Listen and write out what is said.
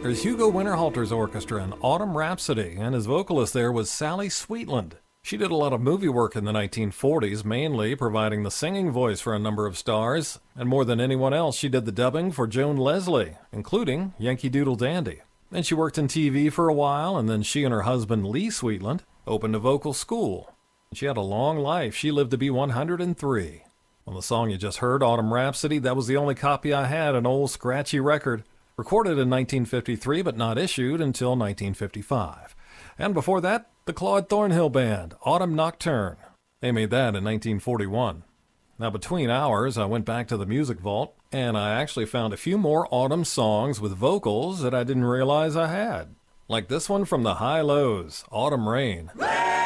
There's Hugo Winterhalter's orchestra in Autumn Rhapsody, and his vocalist there was Sally Sweetland. She did a lot of movie work in the 1940s, mainly providing the singing voice for a number of stars, and more than anyone else, she did the dubbing for Joan Leslie, including Yankee Doodle Dandy. Then she worked in TV for a while, and then she and her husband, Lee Sweetland, opened a vocal school. She had a long life. She lived to be 103. On the song you just heard, Autumn Rhapsody, that was the only copy I had, an old scratchy record, recorded in 1953 but not issued until 1955. And before that, the Claude Thornhill Band, Autumn Nocturne. They made that in 1941. Now, between hours, I went back to the music vault, and I actually found a few more autumn songs with vocals that I didn't realize I had. Like this one from the High Lows, Autumn Rain.